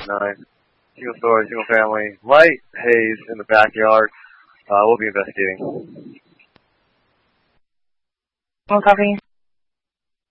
9. Single story, single family, light haze in the backyard. We'll be investigating. One copy.